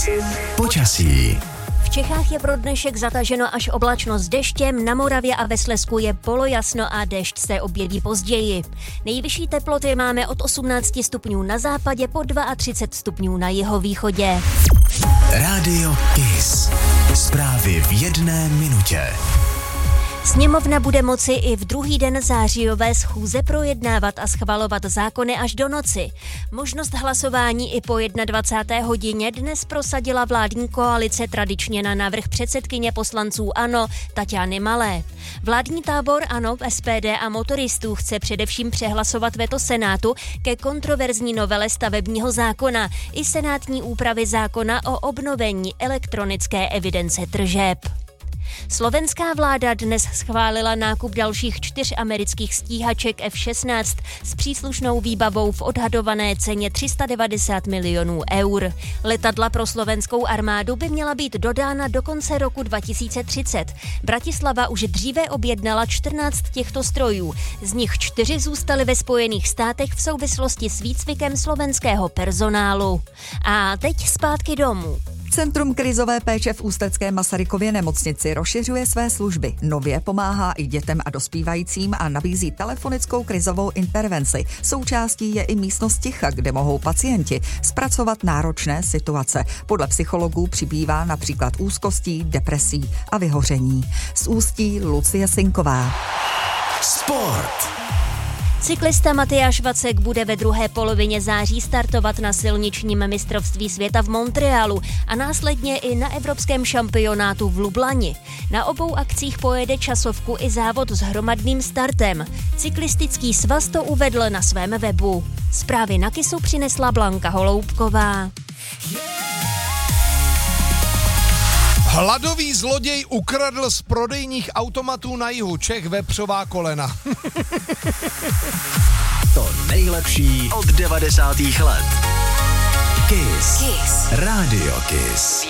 Počasí. V Čechách je pro dnešek zataženo až oblačno s deštěm, na Moravě a ve Slezsku je polojasno a déšť se objeví později. Nejvyšší teploty máme od 18 stupňů na západě po 32 stupňů na jihovýchodě. Rádio Kiss. Zprávy v 1 minutě. Sněmovna bude moci i v druhý den zářijové schůze projednávat a schvalovat zákony až do noci. Možnost hlasování i po 21. hodině dnes prosadila vládní koalice tradičně na návrh předsedkyně poslanců ANO Taťány Malé. Vládní tábor ANO, SPD a motoristů chce především přehlasovat veto Senátu ke kontroverzní novele stavebního zákona i senátní úpravy zákona o obnovení elektronické evidence tržeb. Slovenská vláda dnes schválila nákup dalších 4 amerických stíhaček F-16 s příslušnou výbavou v odhadované ceně 390 milionů eur. Letadla pro slovenskou armádu by měla být dodána do konce roku 2030. Bratislava už dříve objednala 14 těchto strojů, z nich 4 zůstaly ve Spojených státech v souvislosti s výcvikem slovenského personálu. A teď zpátky domů. Centrum krizové péče v ústecké Masarykově nemocnici rozšiřuje své služby. Nově pomáhá i dětem a dospívajícím a nabízí telefonickou krizovou intervenci. Součástí je i místnost ticha, kde mohou pacienti zpracovat náročné situace. Podle psychologů přibývá například úzkostí, depresí a vyhoření. Z Ústí Lucie Sinková. Sport. Cyklista Matyáš Vacek bude ve druhé polovině září startovat na silničním mistrovství světa v Montrealu a následně i na evropském šampionátu v Lublani. Na obou akcích pojede časovku i závod s hromadným startem. Cyklistický svaz to uvedl na svém webu. Zprávy na Kissu přinesla Blanka Holoubková. Hladový zloděj ukradl z prodejních automatů na jihu Čech vepřová kolena. To nejlepší od 90. let. Kiss. Rádio Kiss.